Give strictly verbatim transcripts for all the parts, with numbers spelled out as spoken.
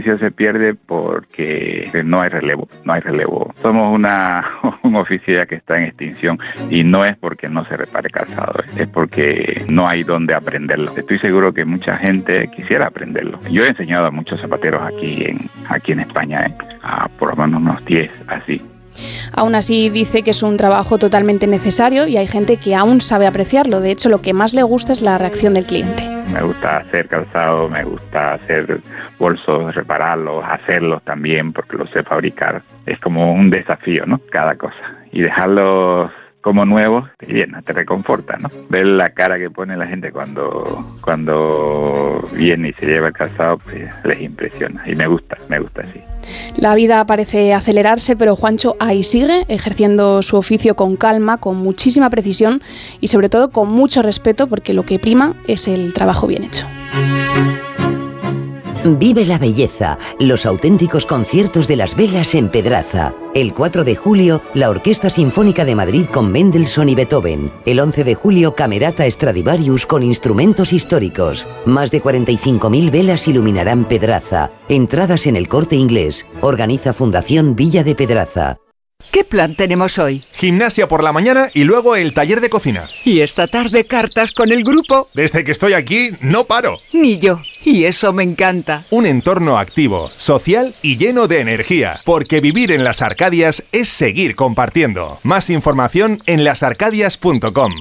oficio se pierde porque no hay relevo, no hay relevo. Somos una un oficio ya que está en extinción y no es porque no se repare calzado, es porque no hay donde aprenderlo. Estoy seguro que mucha gente quisiera aprenderlo. Yo he enseñado a muchos zapateros aquí en aquí en España, ¿eh? a por lo menos unos diez así. Aún así dice que es un trabajo totalmente necesario y hay gente que aún sabe apreciarlo. De hecho, lo que más le gusta es la reacción del cliente. Me gusta hacer calzado, me gusta hacer bolsos, repararlos, hacerlos también porque los sé fabricar. Es como un desafío, ¿no? Cada cosa. Y dejarlos como nuevos te llena, te reconforta, ¿no? Ver la cara que pone la gente cuando cuando viene y se lleva el calzado, pues les impresiona. Y me gusta, me gusta así. La vida parece acelerarse, pero Juancho ahí sigue, ejerciendo su oficio con calma, con muchísima precisión y sobre todo con mucho respeto, porque lo que prima es el trabajo bien hecho. Vive la belleza, los auténticos conciertos de las velas en Pedraza. El cuatro de julio, la Orquesta Sinfónica de Madrid con Mendelssohn y Beethoven. El once de julio, Camerata Stradivarius con instrumentos históricos. Más de cuarenta y cinco mil velas iluminarán Pedraza. Entradas en El Corte Inglés. Organiza Fundación Villa de Pedraza. ¿Qué plan tenemos hoy? Gimnasia por la mañana y luego el taller de cocina. ¿Y esta tarde cartas con el grupo? Desde que estoy aquí, no paro. Ni yo. Y eso me encanta. Un entorno activo, social y lleno de energía. Porque vivir en Las Arcadias es seguir compartiendo. Más información en las arcadias punto com.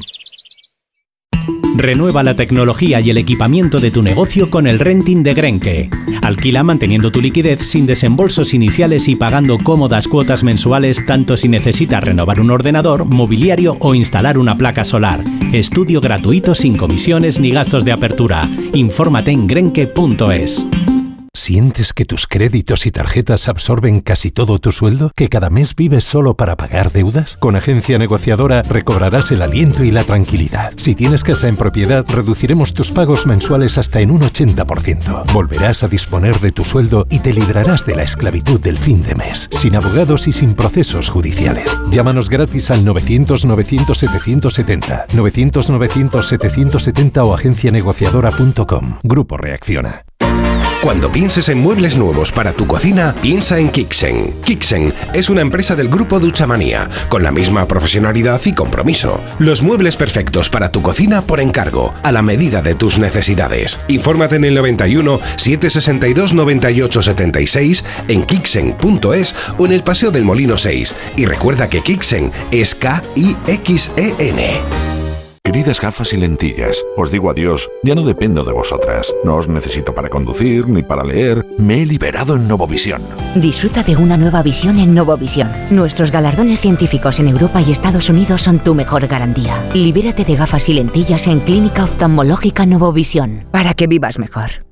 Renueva la tecnología y el equipamiento de tu negocio con el renting de Grenke. Alquila manteniendo tu liquidez sin desembolsos iniciales y pagando cómodas cuotas mensuales tanto si necesitas renovar un ordenador, mobiliario o instalar una placa solar. Estudio gratuito sin comisiones ni gastos de apertura. Infórmate en grenke punto es. ¿Sientes que tus créditos y tarjetas absorben casi todo tu sueldo? ¿Que cada mes vives solo para pagar deudas? Con Agencia Negociadora recobrarás el aliento y la tranquilidad. Si tienes casa en propiedad, reduciremos tus pagos mensuales hasta en un ochenta por ciento. Volverás a disponer de tu sueldo y te librarás de la esclavitud del fin de mes, sin abogados y sin procesos judiciales. Llámanos gratis al novecientos novecientos setecientos setenta, novecientos novecientos setecientos setenta o agencia negociadora punto com. Grupo Reacciona. Cuando pienses en muebles nuevos para tu cocina, piensa en Kixen. Kixen es una empresa del grupo Duchamanía, con la misma profesionalidad y compromiso. Los muebles perfectos para tu cocina por encargo, a la medida de tus necesidades. Infórmate en el noventa y uno, setecientos sesenta y dos, noventa y ocho setenta y seis, en kixen punto es o en el Paseo del Molino seis. Y recuerda que Kixen es K I X E N. Queridas gafas y lentillas, os digo adiós, ya no dependo de vosotras. No os necesito para conducir ni para leer. Me he liberado en Novovisión. Disfruta de una nueva visión en Novovisión. Nuestros galardones científicos en Europa y Estados Unidos son tu mejor garantía. Libérate de gafas y lentillas en Clínica Oftalmológica Novovisión, para que vivas mejor.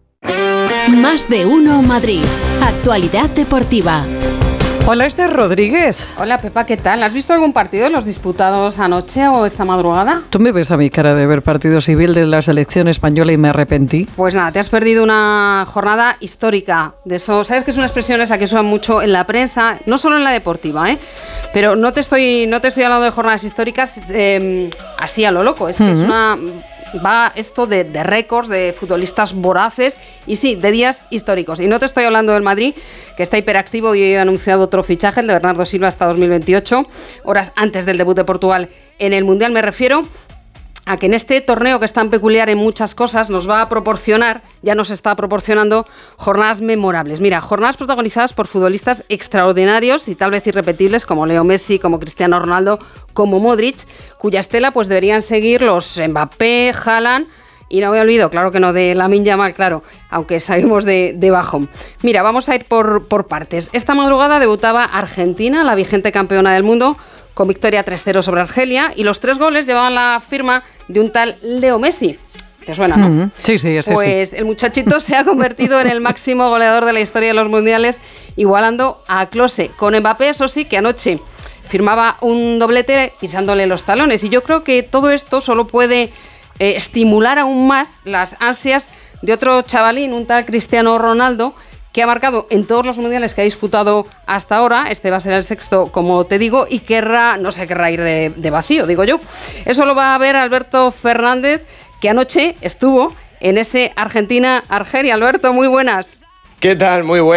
Más de uno Madrid. Actualidad deportiva. Hola, Esther Rodríguez. Hola, Pepa, ¿qué tal? ¿Has visto algún partido de los disputados anoche o esta madrugada? Tú me ves a mi cara de ver partido civil de la selección española y me arrepentí. Pues nada, te has perdido una jornada histórica de eso. ¿Sabes que es una expresión esa que suena mucho en la prensa? No solo en la deportiva, ¿eh? Pero no te estoy, no te estoy hablando de jornadas históricas eh, así a lo loco. Es que uh-huh. es una... Va esto de, de récords, de futbolistas voraces y sí, de días históricos. Y no te estoy hablando del Madrid, que está hiperactivo y hoy ha anunciado otro fichaje, el de Bernardo Silva hasta dos mil veintiocho, horas antes del debut de Portugal en el Mundial. Me refiero a que en este torneo, que es tan peculiar en muchas cosas, nos va a proporcionar, ya nos está proporcionando, jornadas memorables. Mira, jornadas protagonizadas por futbolistas extraordinarios y tal vez irrepetibles como Leo Messi, como Cristiano Ronaldo, como Modric, cuya estela pues deberían seguir los Mbappé, Haaland y no me olvido, claro que no, de Lamine Yamal, claro, aunque salimos de, de bajón. Mira, vamos a ir por, por partes. Esta madrugada debutaba Argentina, la vigente campeona del mundo, con victoria tres cero sobre Argelia, y los tres goles llevaban la firma de un tal Leo Messi. ¿Te suena, no? Mm-hmm. Sí, sí, ese Pues sí. El muchachito se ha convertido en el máximo goleador de la historia de los mundiales, igualando a Klose. Con Mbappé, eso sí, que anoche firmaba un doblete pisándole los talones. Y yo creo que todo esto solo puede eh, estimular aún más las ansias de otro chavalín, un tal Cristiano Ronaldo, que ha marcado en todos los mundiales que ha disputado hasta ahora. Este va a ser el sexto, como te digo, y querrá, no se querrá ir de, de vacío, digo yo. Eso lo va a ver Alberto Fernández, que anoche estuvo en ese Argentina-Argelia. Alberto, muy buenas. ¿Qué tal? Muy buenas.